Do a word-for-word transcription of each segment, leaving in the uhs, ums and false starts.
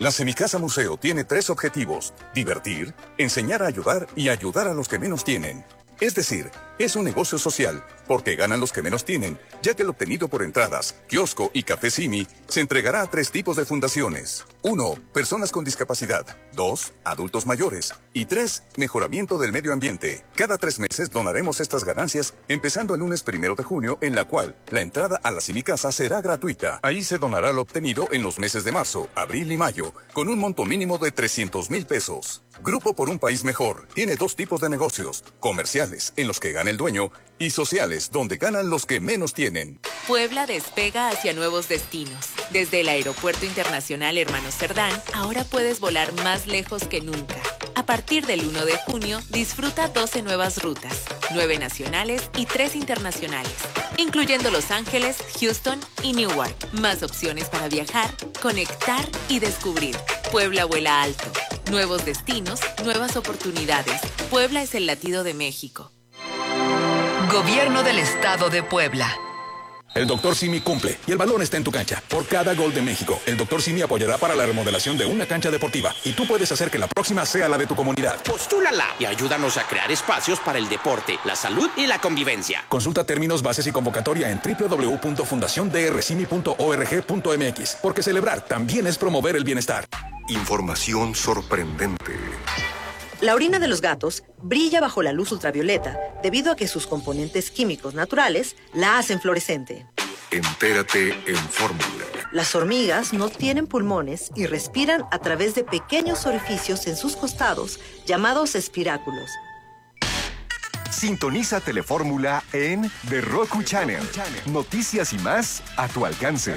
La Semicasa Museo tiene tres objetivos: divertir, enseñar a ayudar y ayudar a los que menos tienen. Es decir, es un negocio social, porque ganan los que menos tienen, ya que el obtenido por entradas, kiosco y café Simi se entregará a tres tipos de fundaciones. Uno, personas con discapacidad. Dos, adultos mayores. Y tres, mejoramiento del medio ambiente. Cada tres meses donaremos estas ganancias, empezando el lunes primero de junio, en la cual la entrada a la Semicasa será gratuita. Ahí se donará lo obtenido en los meses de marzo, abril y mayo, con un monto mínimo de trescientos mil pesos. Grupo por un País Mejor tiene dos tipos de negocios: comerciales, en los que gana el dueño, y sociales, donde ganan los que menos tienen. Puebla despega hacia nuevos destinos. Desde el Aeropuerto Internacional Hermanos Cerdán, ahora puedes volar más lejos que nunca. A partir del uno de junio, disfruta doce nuevas rutas, nueve nacionales y tres internacionales, incluyendo Los Ángeles, Houston y Newark. Más opciones para viajar, conectar y descubrir. Puebla vuela alto. Nuevos destinos, nuevas oportunidades. Puebla es el latido de México. Gobierno del Estado de Puebla. El doctor Simi cumple y el balón está en tu cancha. Por cada gol de México, el doctor Simi apoyará para la remodelación de una cancha deportiva y tú puedes hacer que la próxima sea la de tu comunidad. Postúlala y ayúdanos a crear espacios para el deporte, la salud y la convivencia. Consulta términos, bases y convocatoria en doble u doble u doble u punto fundación d r simi punto org punto m x, porque celebrar también es promover el bienestar. Información sorprendente. La orina de los gatos brilla bajo la luz ultravioleta debido a que sus componentes químicos naturales la hacen fluorescente. Entérate en Fórmula. Las hormigas no tienen pulmones y respiran a través de pequeños orificios en sus costados llamados espiráculos. Sintoniza Telefórmula en The Roku Channel. Noticias y más a tu alcance.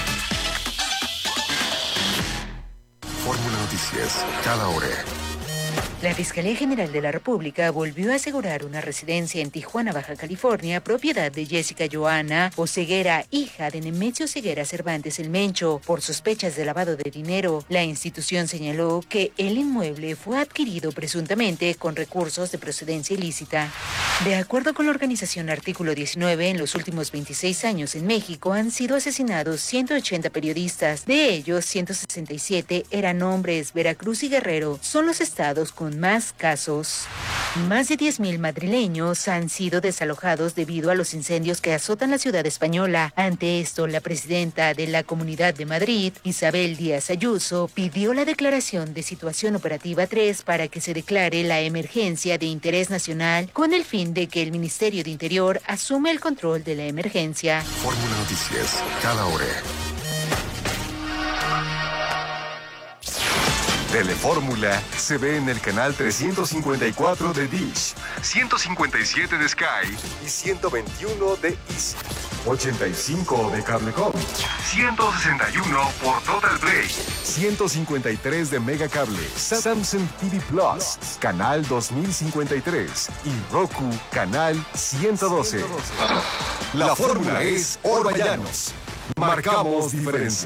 Fórmula Noticias, cada hora. La Fiscalía General de la República volvió a asegurar una residencia en Tijuana, Baja California, propiedad de Jessica Joana Oseguera, hija de Nemesio Ceguera Cervantes el Mencho, por sospechas de lavado de dinero. La institución señaló que el inmueble fue adquirido presuntamente con recursos de procedencia ilícita. De acuerdo con la organización Artículo diecinueve, en los últimos veintiséis años en México han sido asesinados ciento ochenta periodistas. De ellos, ciento sesenta y siete eran hombres. Veracruz y Guerrero son los estados con más casos. Más de diez mil madrileños han sido desalojados debido a los incendios que azotan la ciudad española. Ante esto, la presidenta de la Comunidad de Madrid, Isabel Díaz Ayuso, pidió la declaración de situación operativa tres para que se declare la emergencia de interés nacional con el fin de que el Ministerio de Interior asuma el control de la emergencia. Fórmula Noticias, cada hora. Telefórmula se ve en el canal trescientos cincuenta y cuatro de Dish, ciento cincuenta y siete de Sky y ciento veintiuno de Easy, ochenta y cinco de Cablecom, ciento sesenta y uno por Total Play, ciento cincuenta y tres de Megacable, Samsung T V Plus, canal dos mil cincuenta y tres y Roku, canal ciento doce. La fórmula es Orba Llanos. Marcamos diferencia.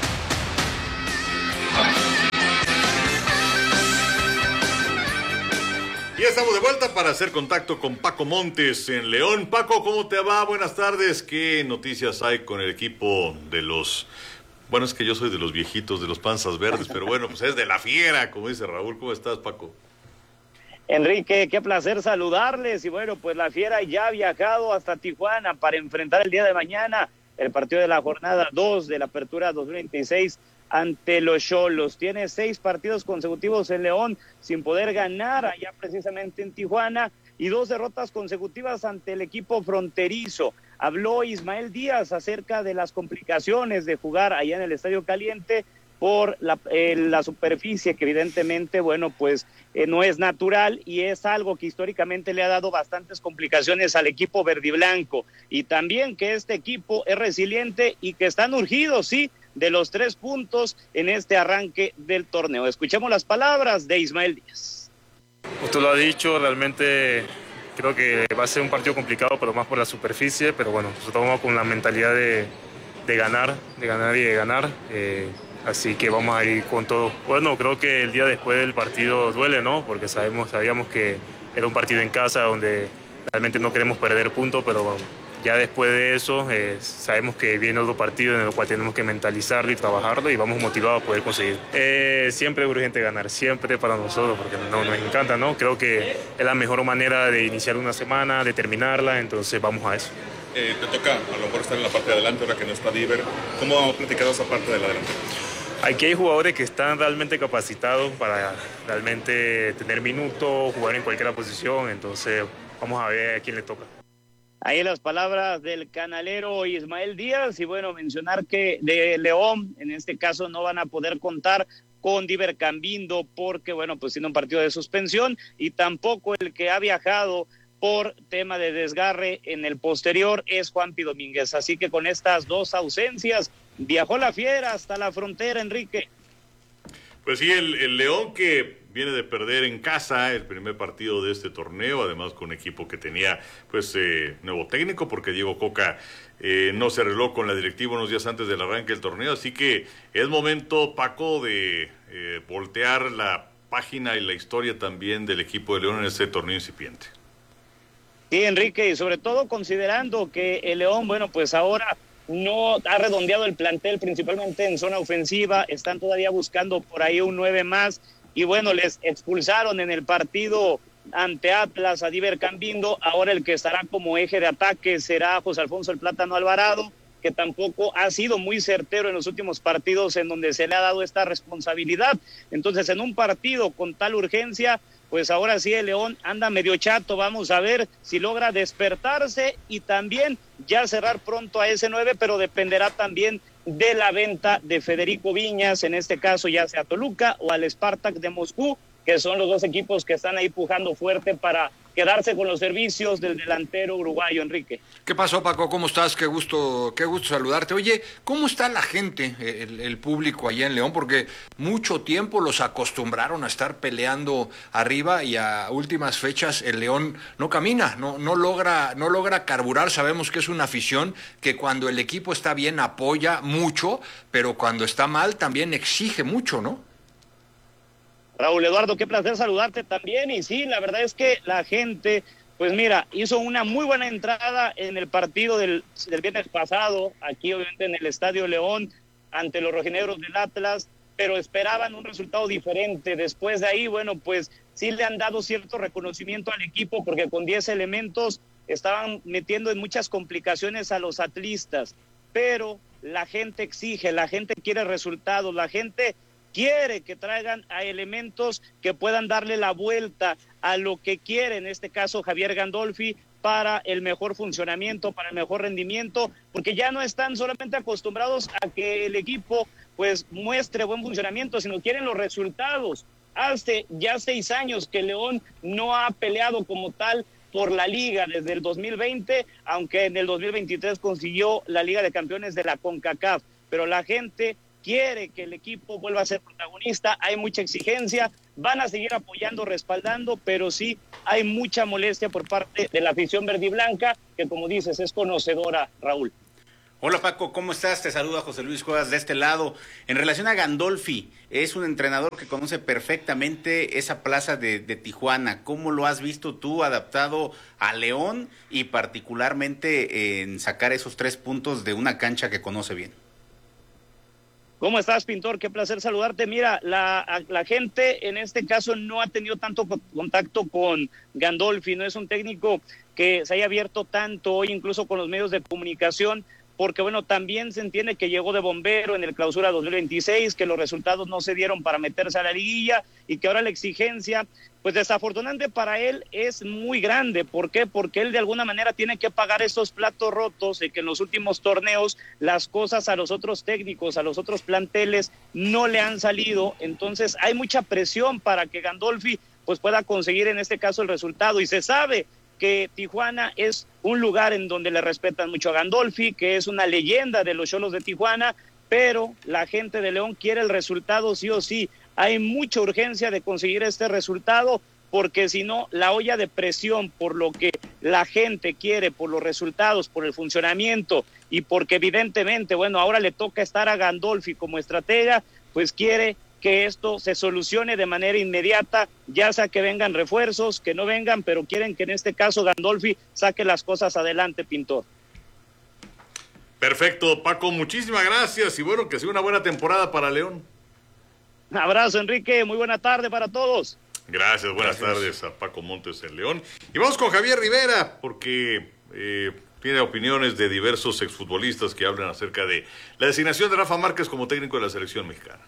Y estamos de vuelta para hacer contacto con Paco Montes en León. Paco, ¿cómo te va? Buenas tardes. ¿Qué noticias hay con el equipo de los... Bueno, es que yo soy de los viejitos, de los panzas verdes, pero bueno, pues es de la fiera, como dice Raúl. ¿Cómo estás, Paco? Enrique, qué placer saludarles. Y bueno, pues la fiera ya ha viajado hasta Tijuana para enfrentar el día de mañana el partido de la jornada dos de la Apertura dos mil veintiséis ante los Xolos. Tiene seis partidos consecutivos en León sin poder ganar allá precisamente en Tijuana y dos derrotas consecutivas ante el equipo fronterizo. Habló Ismael Díaz acerca de las complicaciones de jugar allá en el Estadio Caliente por la, eh, la superficie que evidentemente, bueno, pues eh, no es natural y es algo que históricamente le ha dado bastantes complicaciones al equipo verdiblanco, y también que este equipo es resiliente y que están urgidos, sí, de los tres puntos en este arranque del torneo. Escuchemos las palabras de Ismael Díaz. Usted lo ha dicho, realmente creo que va a ser un partido complicado, pero más por la superficie, pero bueno, nosotros vamos con la mentalidad de, de ganar, de ganar y de ganar, eh, así que vamos a ir con todo. Bueno, creo que el día después del partido duele, ¿no? Porque sabemos, sabíamos que era un partido en casa donde realmente no queremos perder puntos, pero bueno, Ya después de eso, eh, sabemos que viene otro partido en el cual tenemos que mentalizarlo y trabajarlo y vamos motivados a poder conseguir. Eh, siempre es urgente ganar, siempre para nosotros, porque no, nos encanta, ¿no? Creo que es la mejor manera de iniciar una semana, de terminarla, entonces vamos a eso. Eh, te toca a lo mejor estar en la parte de adelante ahora que no está Diver. ¿Cómo ha platicado esa parte de la delantera? Aquí hay jugadores que están realmente capacitados para realmente tener minutos, jugar en cualquier posición, entonces vamos a ver a quién le toca. Ahí las palabras del canalero Ismael Díaz, y bueno, mencionar que de León, en este caso, no van a poder contar con Diver Cambindo porque, bueno, pues tiene un partido de suspensión, y tampoco el que ha viajado por tema de desgarre en el posterior es Juanpi Domínguez. Así que con estas dos ausencias, viajó la Fiera hasta la frontera, Enrique. Pues sí, el, el León que viene de perder en casa el primer partido de este torneo, además con un equipo que tenía pues eh, nuevo técnico, porque Diego Coca eh, no se arregló con la directiva unos días antes del arranque del torneo, así que es momento, Paco, de eh, voltear la página y la historia también del equipo de León en este torneo incipiente. Sí, Enrique, y sobre todo considerando que el León, bueno, pues ahora no ha redondeado el plantel, principalmente en zona ofensiva, están todavía buscando por ahí un nueve más, y bueno, les expulsaron en el partido ante Atlas a Diver Cambindo. Ahora el que estará como eje de ataque será José Alfonso el Plátano Alvarado, que tampoco ha sido muy certero en los últimos partidos en donde se le ha dado esta responsabilidad. Entonces, en un partido con tal urgencia, pues ahora sí el León anda medio chato. Vamos a ver si logra despertarse y también ya cerrar pronto a ese nueve, pero dependerá también de la venta de Federico Viñas, en este caso ya sea a Toluca o al Spartak de Moscú, que son los dos equipos que están ahí pujando fuerte para quedarse con los servicios del delantero uruguayo, Enrique. ¿Qué pasó, Paco? ¿Cómo estás? Qué gusto, qué gusto saludarte. Oye, ¿cómo está la gente, el, el público allá en León? Porque mucho tiempo los acostumbraron a estar peleando arriba y a últimas fechas el León no camina, no, no logra, no logra carburar. Sabemos que es una afición que cuando el equipo está bien apoya mucho, pero cuando está mal también exige mucho, ¿no? Raúl Eduardo, qué placer saludarte también, y sí, la verdad es que la gente, pues mira, hizo una muy buena entrada en el partido del, del viernes pasado, aquí obviamente en el Estadio León, ante los rojinegros del Atlas, pero esperaban un resultado diferente. Después de ahí, bueno, pues sí le han dado cierto reconocimiento al equipo, porque con diez elementos estaban metiendo en muchas complicaciones a los atlistas, pero la gente exige, la gente quiere resultados, la gente quiere que traigan a elementos que puedan darle la vuelta a lo que quiere, en este caso Javier Gandolfi, para el mejor funcionamiento, para el mejor rendimiento, porque ya no están solamente acostumbrados a que el equipo pues muestre buen funcionamiento, sino quieren los resultados. Hace ya seis años que León no ha peleado como tal por la Liga desde el dos mil veinte, aunque en el dos mil veintitrés consiguió la Liga de Campeones de la CONCACAF, pero la gente quiere que el equipo vuelva a ser protagonista, hay mucha exigencia, van a seguir apoyando, respaldando, pero sí hay mucha molestia por parte de la afición verde y blanca, que como dices es conocedora, Raúl. Hola Paco, ¿cómo estás? Te saluda José Luis Cuevas de este lado. En relación a Gandolfi, es un entrenador que conoce perfectamente esa plaza de, de Tijuana. ¿Cómo lo has visto tú adaptado a León y particularmente en sacar esos tres puntos de una cancha que conoce bien? ¿Cómo estás, Pintor? Qué placer saludarte. Mira, la, la gente en este caso no ha tenido tanto contacto con Gandolfi, no es un técnico que se haya abierto tanto hoy, incluso con los medios de comunicación, porque bueno, también se entiende que llegó de bombero en el clausura dos mil veintiséis, que los resultados no se dieron para meterse a la liguilla y que ahora la exigencia, pues desafortunadamente para él es muy grande. ¿Por qué? Porque él de alguna manera tiene que pagar esos platos rotos de que en los últimos torneos las cosas a los otros técnicos, a los otros planteles no le han salido. Entonces hay mucha presión para que Gandolfi pues pueda conseguir en este caso el resultado, y se sabe que Tijuana es un lugar en donde le respetan mucho a Gandolfi, que es una leyenda de los Xolos de Tijuana, pero la gente de León quiere el resultado sí o sí. Hay mucha urgencia de conseguir este resultado, porque si no, la olla de presión por lo que la gente quiere, por los resultados, por el funcionamiento, y porque evidentemente, bueno, ahora le toca estar a Gandolfi como estratega, pues quiere que esto se solucione de manera inmediata, ya sea que vengan refuerzos, que no vengan, pero quieren que en este caso Gandolfi saque las cosas adelante, Pintor. Perfecto, Paco, muchísimas gracias y bueno, que sea una buena temporada para León. Un abrazo, Enrique, muy buena tarde para todos. Gracias, buenas Gracias. tardes a Paco Montes en León. Y vamos con Javier Rivera, porque eh, tiene opiniones de diversos exfutbolistas que hablan acerca de la designación de Rafa Márquez como técnico de la selección mexicana.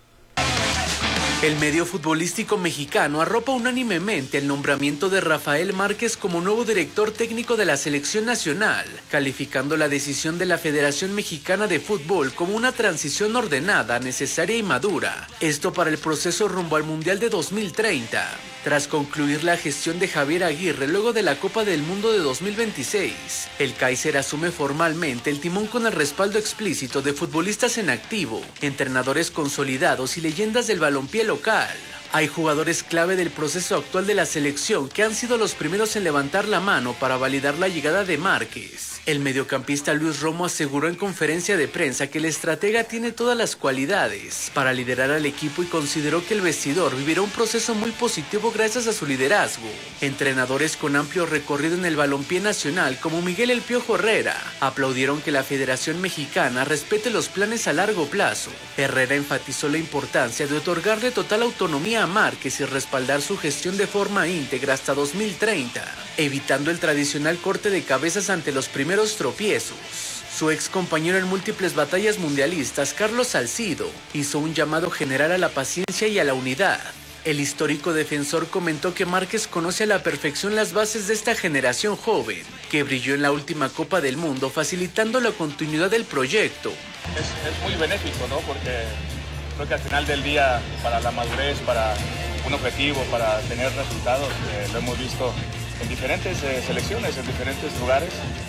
El medio futbolístico mexicano arropa unánimemente el nombramiento de Rafael Márquez como nuevo director técnico de la selección nacional, calificando la decisión de la Federación Mexicana de Fútbol como una transición ordenada, necesaria y madura. Esto para el proceso rumbo al Mundial de dos mil treinta. Tras concluir la gestión de Javier Aguirre luego de la Copa del Mundo de dos mil veintiséis, el Kaiser asume formalmente el timón con el respaldo explícito de futbolistas en activo, entrenadores consolidados y leyendas del balompié local. Hay jugadores clave del proceso actual de la selección que han sido los primeros en levantar la mano para validar la llegada de Márquez. El mediocampista Luis Romo aseguró en conferencia de prensa que el estratega tiene todas las cualidades para liderar al equipo y consideró que el vestidor vivirá un proceso muy positivo gracias a su liderazgo. Entrenadores con amplio recorrido en el balompié nacional como Miguel El Piojo Herrera aplaudieron que la Federación Mexicana respete los planes a largo plazo. Herrera enfatizó la importancia de otorgarle total autonomía a Márquez y respaldar su gestión de forma íntegra hasta dos mil treinta, evitando el tradicional corte de cabezas ante los primeros tropiezos. Su ex compañero en múltiples batallas mundialistas, Carlos Salcido, hizo un llamado general a la paciencia y a la unidad. El histórico defensor comentó que Márquez conoce a la perfección las bases de esta generación joven, que brilló en la última Copa del Mundo, facilitando la continuidad del proyecto. Es, es muy benéfico, ¿no? Porque creo que al final del día, para la madurez, para un objetivo, para tener resultados, eh, lo hemos visto en diferentes eh, selecciones, en diferentes lugares,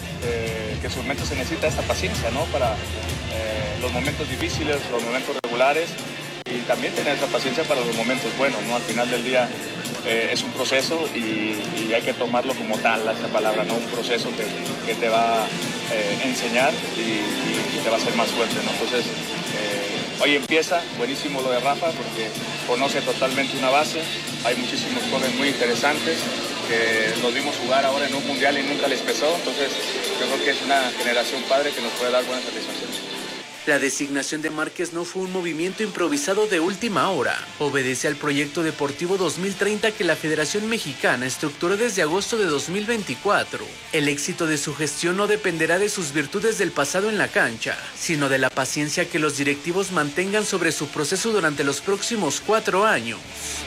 eh, que solamente se necesita esta paciencia, ¿no? Para eh, los momentos difíciles, los momentos regulares, y también tener esa paciencia para los momentos buenos, ¿no? Al final del día eh, es un proceso y, y hay que tomarlo como tal, esa palabra, ¿no? Un proceso que, que te va a eh, enseñar y, y, y te va a hacer más fuerte, ¿no? Entonces, eh, hoy empieza, buenísimo lo de Rafa, porque conoce totalmente una base, hay muchísimos jóvenes muy interesantes, que los vimos jugar ahora en un mundial y nunca les pesó, entonces yo creo que es una generación padre que nos puede dar buenas satisfacciones. La designación de Márquez no fue un movimiento improvisado de última hora. Obedece al proyecto deportivo dos mil treinta que la Federación Mexicana estructuró desde agosto de dos mil veinticuatro. El éxito de su gestión no dependerá de sus virtudes del pasado en la cancha, sino de la paciencia que los directivos mantengan sobre su proceso durante los próximos cuatro años.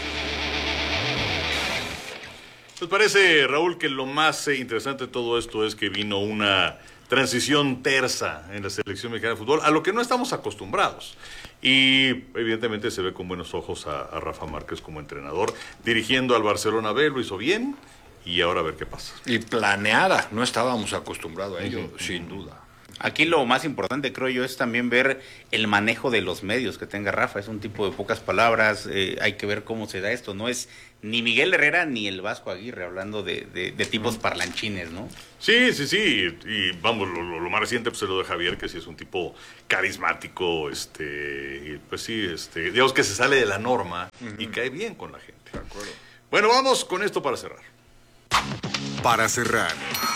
Pues parece, Raúl, que lo más interesante de todo esto es que vino una transición tersa en la selección mexicana de fútbol, a lo que no estamos acostumbrados. Y evidentemente se ve con buenos ojos a, a Rafa Márquez como entrenador, dirigiendo al Barcelona B, lo hizo bien, y ahora a ver qué pasa. Y planeada, no estábamos acostumbrados a ello, uh-huh. sin duda. Aquí lo más importante, creo yo, es también ver el manejo de los medios que tenga Rafa. Es un tipo de pocas palabras, eh, hay que ver cómo se da esto. No es ni Miguel Herrera ni el Vasco Aguirre, hablando de, de, de tipos parlanchines, ¿no? Sí, sí, sí. Y vamos, lo, lo más reciente pues es lo de Javier, que sí es un tipo carismático, este, y pues sí, este, digamos que se sale de la norma uh-huh. y cae bien con la gente. De acuerdo. Bueno, vamos con esto para cerrar. Para cerrar.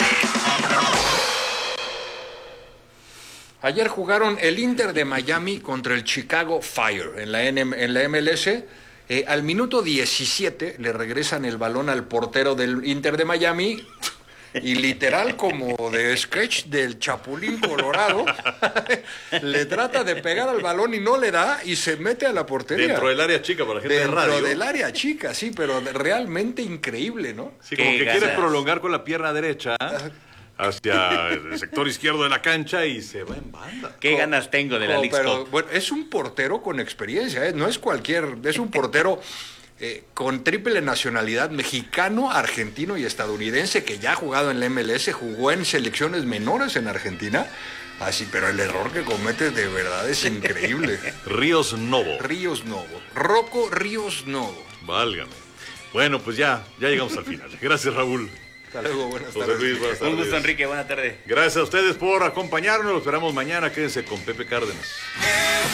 Ayer jugaron el Inter de Miami contra el Chicago Fire en la, N M, en la M L S. Eh, al minuto diecisiete le regresan el balón al portero del Inter de Miami y literal como de sketch del Chapulín Colorado le trata de pegar al balón y no le da y se mete a la portería. Dentro del área chica para la gente Dentro de radio. Dentro del área chica, sí, pero realmente increíble, ¿no? Sí, como que quiere prolongar con la pierna derecha hacia el sector izquierdo de la cancha y se va en banda. ¿Qué ganas tengo de la League Cup? Bueno, es un portero con experiencia, ¿eh? No es cualquier, es un portero eh, con triple nacionalidad, mexicano, argentino y estadounidense, que ya ha jugado en la M L S, jugó en selecciones menores en Argentina. Así, pero el error que comete de verdad es increíble. Ríos Novo. Ríos Novo. Rocco Ríos Novo. Válgame. Bueno, pues ya, ya llegamos al final. Gracias, Raúl. Hasta luego, buenas José tardes. Luis, buenas tardes. Un gusto, Enrique, buena tarde. Gracias a ustedes por acompañarnos. Los esperamos mañana. Quédense con Pepe Cárdenas.